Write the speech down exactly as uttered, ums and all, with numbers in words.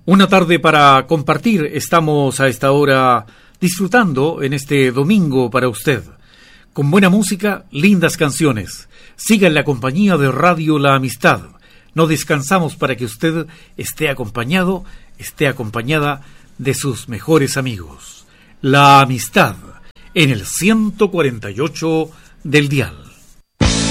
Una tarde para compartir. Estamos a esta hora disfrutando en este domingo para usted, con buena música, lindas canciones. Siga en la compañía de Radio La Amistad. No descansamos para que usted esté acompañado, esté acompañada de sus mejores amigos. La Amistad, en el ciento cuarenta y ocho del dial.